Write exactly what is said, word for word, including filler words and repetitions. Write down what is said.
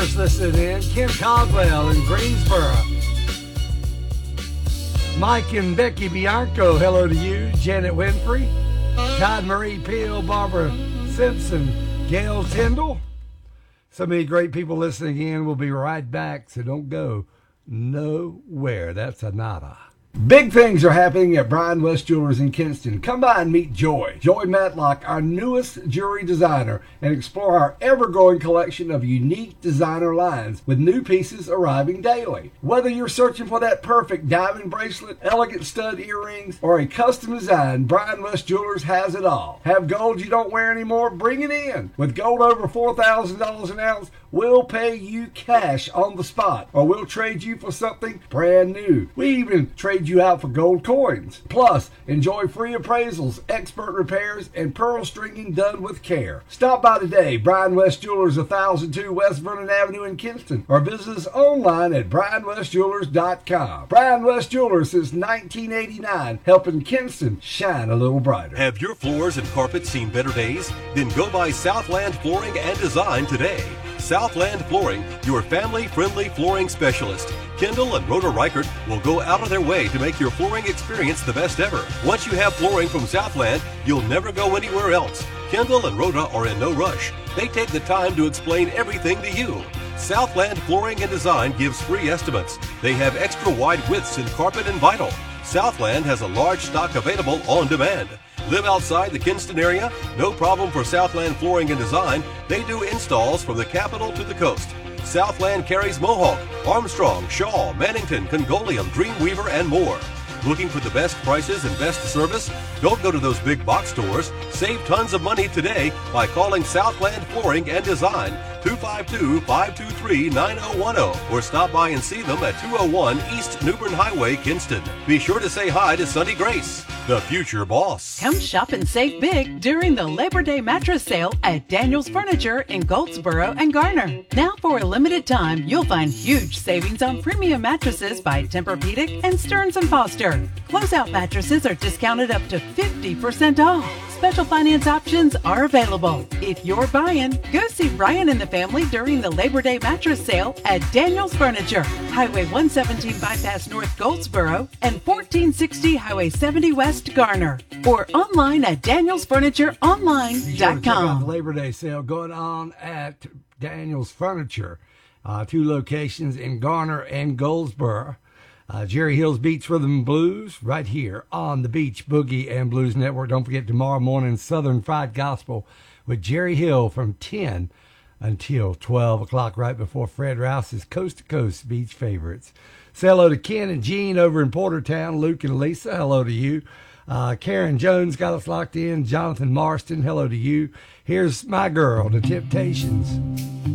Listening in, Kim Caldwell in Greensboro. Mike and Becky Bianco, hello to you. Janet Winfrey, Todd Marie Peel, Barbara Simpson, Gail Tyndall. So many great people listening in. We'll be right back, so don't go nowhere. That's a nada. Big things are happening at Brian West Jewelers in Kinston. Come by and meet Joy. Joy Matlock, our newest jewelry designer, and explore our ever-growing collection of unique designer lines with new pieces arriving daily. Whether you're searching for that perfect diamond bracelet, elegant stud earrings, or a custom design, Brian West Jewelers has it all. Have gold you don't wear anymore? Bring it in. With gold over four thousand dollars an ounce, we'll pay you cash on the spot, or we'll trade you for something brand new. We even trade you out for gold coins. Plus, enjoy free appraisals, expert repairs, and pearl stringing done with care. Stop by today, Brian West Jewelers, one thousand two West Vernon Avenue in Kinston, or visit us online at brian west jewelers dot com. Brian West Jewelers since nineteen eighty-nine, helping Kinston shine a little brighter. Have your floors and carpets seen better days? Then go by Southland Flooring and Design today. Southland Flooring, your family-friendly flooring specialist. Kendall and Rhoda Reichert will go out of their way to make your flooring experience the best ever. Once you have flooring from Southland, you'll never go anywhere else. Kendall and Rhoda are in no rush. They take the time to explain everything to you. Southland Flooring and Design gives free estimates. They have extra wide widths in carpet and vinyl. Southland has a large stock available on demand. Live outside the Kinston area? No problem for Southland Flooring and Design. They do installs from the capital to the coast. Southland carries Mohawk, Armstrong, Shaw, Mannington, Congolium, Dreamweaver, and more. Looking for the best prices and best service? Don't go to those big box stores. Save tons of money today by calling Southland Flooring and Design two five two, five two three, nine zero one zero or stop by and see them at two oh one East Newbern Highway, Kinston. Be sure to say hi to Sunny Grace, the future boss. Come shop and save big during the Labor Day mattress sale at Daniel's Furniture in Goldsboro and Garner. Now for a limited time, you'll find huge savings on premium mattresses by Tempur-Pedic and Stearns and Foster. Closeout mattresses are discounted up to fifty percent off. Special finance options are available. If you're buying, go see Ryan and the family during the Labor Day mattress sale at Daniel's Furniture, Highway one seventeen Bypass North Goldsboro and fourteen sixty Highway seventy West Garner, or online at daniels furniture online dot com. Be sure to check out the Labor Day sale going on at Daniel's Furniture, uh, two locations in Garner and Goldsboro. Uh, Jerry Hill's Beach Rhythm and Blues right here on the Beach Boogie and Blues Network. Don't forget tomorrow morning, Southern Fried Gospel with Jerry Hill from ten until twelve o'clock, right before Fred Rouse's Coast to Coast Beach Favorites. Say hello to Ken and Jean over in Portertown. Luke and Lisa, hello to you. Uh, Karen Jones got us locked in. Jonathan Marston, hello to you. Here's my girl, The Temptations.